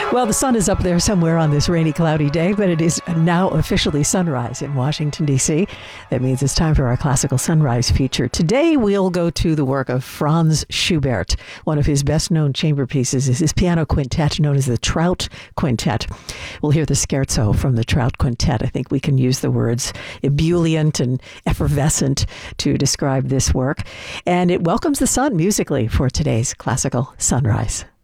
Well, the sun is up there somewhere on this rainy, cloudy day, but it is now officially sunrise in Washington, D.C. That means it's time for our Classical Sunrise feature. Today, we'll go to the work of Franz Schubert. One of his best-known chamber pieces is his piano quintet known as the Trout Quintet. We'll hear the scherzo from the Trout Quintet. I think we can use the words ebullient and effervescent to describe this work. And it welcomes the sun musically for today's Classical Sunrise.